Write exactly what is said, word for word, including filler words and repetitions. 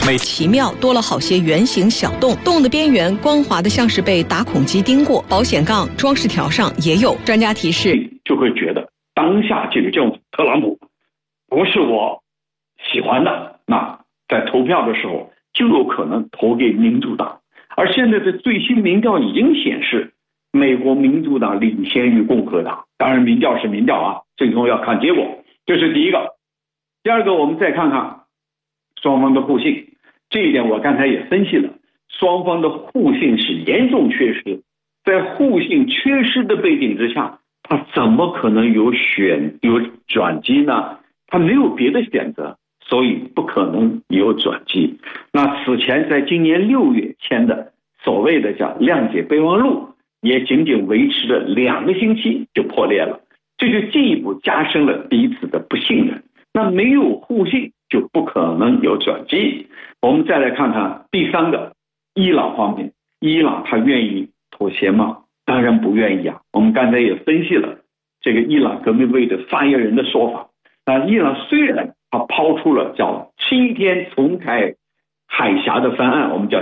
美奇妙多了好些圆形小洞，洞的边缘光滑的像是被打孔机钉过，保险杠、装饰条上也有。专家提示， 就会觉得当下这个政府特朗普不是我喜欢的，那在投票的时候就有可能投给民主党。而现在的最新民调已经显示，美国民主党领先于共和党。当然民调是民调啊，最终要看结果，这是第一个。第二个，我们再看看双方的互信，这一点我刚才也分析了，双方的互信是严重缺失。在互信缺失的背景之下，他怎么可能有选有转机呢？他没有别的选择，所以不可能有转机。那此前在今年六月签的所谓的叫谅解备忘录，也仅仅维持了两个星期就破裂了，这就进一步加深了彼此的不信任。那没有互信就不可能有转机。我们再来看看第三个，伊朗方面，伊朗他愿意妥协吗？当然不愿意啊。我们刚才也分析了这个伊朗革命卫的发言人的说法。那伊朗虽然他抛出了叫七天重开海峡的方案，我们叫